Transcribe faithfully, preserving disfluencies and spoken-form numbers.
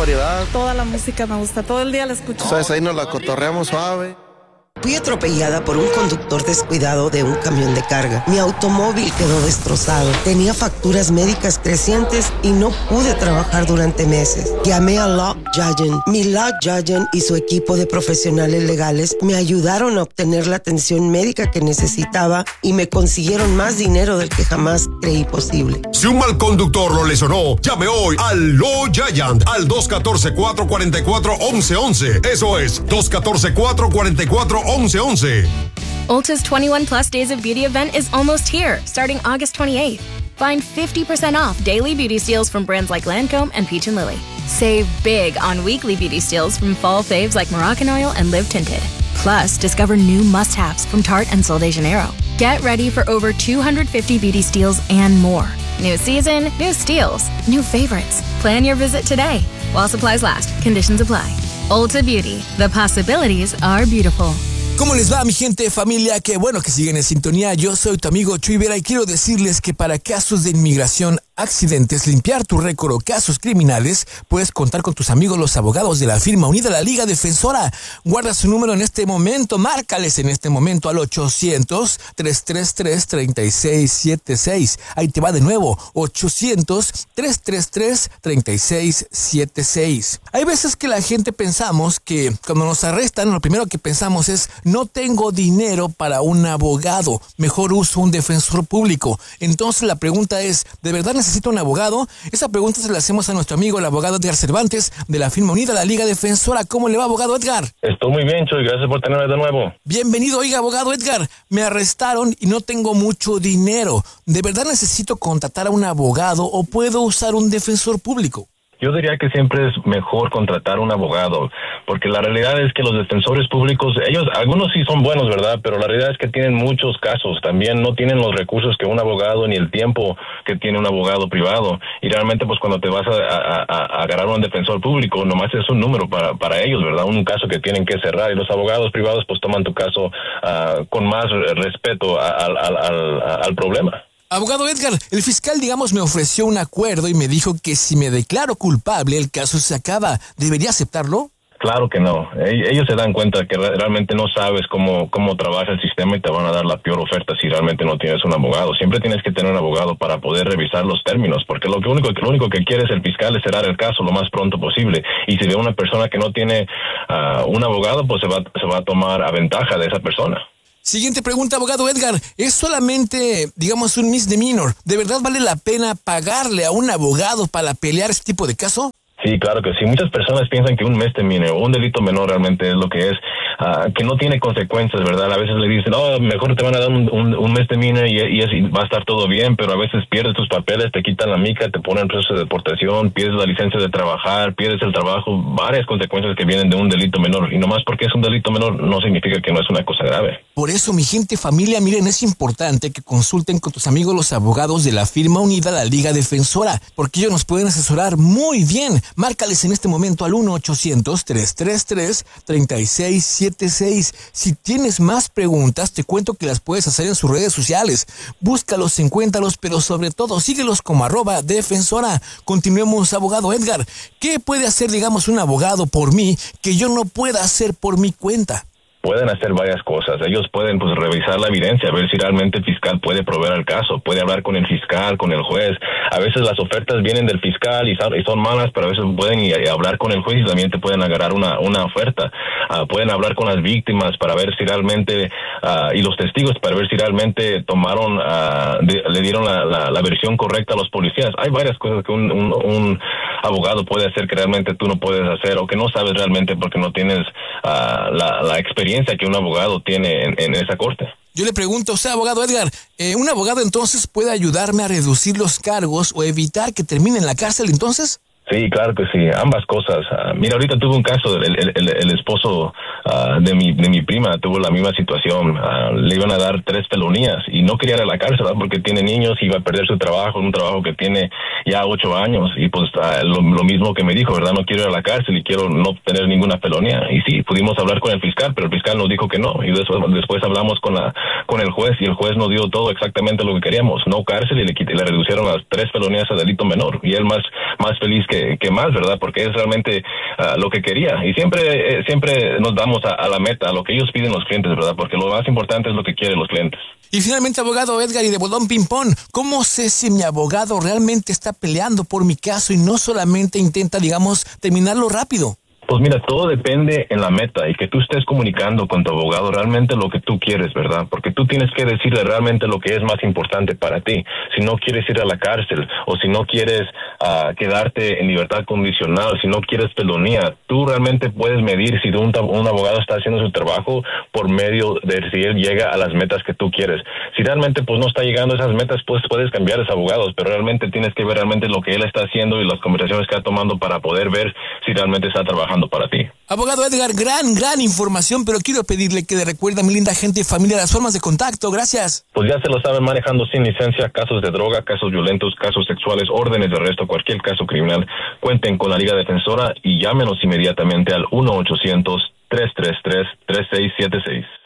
variedad. Toda la música me gusta, todo el día la escucho. Sabes, ahí nos la cotorreamos suave. Fui atropellada por un conductor descuidado de un camión de carga. Mi automóvil quedó destrozado. Tenía facturas médicas crecientes y no pude trabajar durante meses. Llamé a Law Judgen. Mi Law Judgen y su equipo de profesionales legales me ayudaron a obtener la atención médica que necesitaba y me consiguieron más dinero del que jamás creí posible. Si un mal conductor lo lesionó, llame hoy al Law Giant al dos uno cuatro, cuatro cuatro cuatro, once once. Eso es, dos uno cuatro, cuatro cuatro cuatro, once once. Ulta's twenty-one plus days of beauty event is almost here, starting August twenty-eighth. Find fifty percent off daily beauty steals from brands like Lancome and Peach and Lily. Save big on weekly beauty steals from fall faves like Moroccan and Live Tinted. Plus, discover new must-haves from Tarte and Sol de Janeiro. Get ready for over two hundred fifty beauty steals and more. New season, new steals, new favorites. Plan your visit today. While supplies last, conditions apply. Ulta Beauty, the possibilities are beautiful. ¿Cómo les va, mi gente, familia? Qué bueno que siguen en sintonía. Yo soy tu amigo Chuy Vera y quiero decirles que para casos de inmigración, accidentes, limpiar tu récord o casos criminales, puedes contar con tus amigos los abogados de la firma unida a la Liga Defensora. Guarda su número en este momento, márcales en este momento al ochocientos, trescientos treinta y tres, treinta y seis setenta y seis. Ahí te va de nuevo, ochocientos, trescientos treinta y tres, treinta y seis setenta y seis. Hay veces que la gente pensamos que cuando nos arrestan, lo primero que pensamos es: no tengo dinero para un abogado, mejor uso un defensor público. Entonces la pregunta es, ¿de verdad necesito un abogado? Esa pregunta se la hacemos a nuestro amigo el abogado Edgar Cervantes de la firma unida la Liga Defensora. ¿Cómo le va, abogado Edgar? Estoy muy bien, Chuy, gracias por tenerme de nuevo. Bienvenido. Oiga, abogado Edgar, me arrestaron y no tengo mucho dinero. ¿De verdad necesito contratar a un abogado o puedo usar un defensor público? Yo diría que siempre es mejor contratar un abogado, porque la realidad es que los defensores públicos, ellos, algunos sí son buenos, ¿verdad? Pero la realidad es que tienen muchos casos, también no tienen los recursos que un abogado ni el tiempo que tiene un abogado privado. Y realmente, pues cuando te vas a, a, a, a agarrar a un defensor público, nomás es un número para, para ellos, ¿verdad? Un caso que tienen que cerrar, y los abogados privados pues toman tu caso uh, con más respeto al, al, al, al problema. Abogado Edgar, el fiscal, digamos, me ofreció un acuerdo y me dijo que si me declaro culpable, el caso se acaba. ¿Debería aceptarlo? Claro que no. Ellos se dan cuenta que realmente no sabes cómo, cómo trabaja el sistema y te van a dar la peor oferta si realmente no tienes un abogado. Siempre tienes que tener un abogado para poder revisar los términos, porque lo, que único, lo único que quiere es el fiscal es cerrar el caso lo más pronto posible. Y si ve una persona que no tiene uh, un abogado, pues se va, se va a tomar a ventaja de esa persona. Siguiente pregunta, abogado Edgar. ¿Es solamente, digamos, un misdemeanor? ¿De verdad vale la pena pagarle a un abogado para pelear este tipo de caso? Sí, claro que sí. Muchas personas piensan que un misdemeanor o un delito menor realmente es lo que es, uh, que no tiene consecuencias, ¿verdad? A veces le dicen, oh, mejor te van a dar un, un, un misdemeanor y, y, es, y va a estar todo bien, pero a veces pierdes tus papeles, te quitan la mica, te ponen proceso de deportación, pierdes la licencia de trabajar, pierdes el trabajo, varias consecuencias que vienen de un delito menor. Y nomás porque es un delito menor no significa que no es una cosa grave. Por eso, mi gente, familia, miren, es importante que consulten con tus amigos los abogados de la firma unida la Liga Defensora, porque ellos nos pueden asesorar muy bien. Márcales en este momento al uno ochocientos, trescientos treinta y tres, treinta y seis setenta y seis. Si tienes más preguntas, te cuento que las puedes hacer en sus redes sociales. Búscalos, encuéntralos, pero sobre todo síguelos como arroba defensora. Continuemos, abogado Edgar. ¿Qué puede hacer, digamos, un abogado por mí que yo no pueda hacer por mi cuenta? Pueden hacer varias cosas. Ellos pueden pues revisar la evidencia, ver si realmente el fiscal puede proveer el caso, puede hablar con el fiscal, con el juez. A veces las ofertas vienen del fiscal y son, y son malas, pero a veces pueden ir a hablar con el juez y también te pueden agarrar una, una oferta. Uh, pueden hablar con las víctimas para ver si realmente, uh, y los testigos para ver si realmente tomaron, uh, de, le dieron la, la, la versión correcta a los policías. Hay varias cosas que un, un, un abogado puede hacer que realmente tú no puedes hacer o que no sabes realmente porque no tienes uh, la, la experiencia que un abogado tiene en, en esa corte. Yo le pregunto, o sea, abogado Edgar, eh, ¿un abogado entonces puede ayudarme a reducir los cargos o evitar que termine en la cárcel entonces? Sí, claro que sí, ambas cosas. Uh, mira, ahorita tuve un caso, el, el, el, el esposo uh, de mi de mi prima tuvo la misma situación. Uh, le iban a dar tres felonías y no quería ir a la cárcel, ¿verdad? Porque tiene niños y iba a perder su trabajo, un trabajo que tiene ya ocho años. Y pues uh, lo, lo mismo que me dijo, ¿verdad? No quiero ir a la cárcel y quiero no tener ninguna felonía. Y sí, pudimos hablar con el fiscal, pero el fiscal nos dijo que no. Y después, después hablamos con la con el juez y el juez nos dio todo exactamente lo que queríamos. No cárcel y le, y le reducieron las tres felonías a delito menor. Y él más, más feliz que que, que más, ¿verdad? Porque es realmente uh, lo que quería. Y siempre eh, siempre nos damos a, a la meta, a lo que ellos piden los clientes, ¿verdad? Porque lo más importante es lo que quieren los clientes. Y finalmente, abogado Edgar y de Bolón Ping-Pong, ¿cómo sé si mi abogado realmente está peleando por mi caso y no solamente intenta, digamos, terminarlo rápido? Pues mira, todo depende en la meta y que tú estés comunicando con tu abogado realmente lo que tú quieres, ¿verdad? Porque tú tienes que decirle realmente lo que es más importante para ti. Si no quieres ir a la cárcel o si no quieres uh, quedarte en libertad condicional, si no quieres felonía, tú realmente puedes medir si un, un abogado está haciendo su trabajo por medio de si él llega a las metas que tú quieres. Si realmente pues no está llegando a esas metas, pues puedes cambiar a esos abogados, pero realmente tienes que ver realmente lo que él está haciendo y las conversaciones que está tomando para poder ver si realmente está trabajando para ti. Abogado Edgar, gran, gran información, pero quiero pedirle que le recuerde a mi linda gente y familia las formas de contacto. Gracias. Pues ya se lo saben, manejando sin licencia, casos de droga, casos violentos, casos sexuales, órdenes de arresto, cualquier caso criminal, cuenten con la Liga Defensora y llámenos inmediatamente al uno ochocientos, tres tres tres, tres seis siete seis.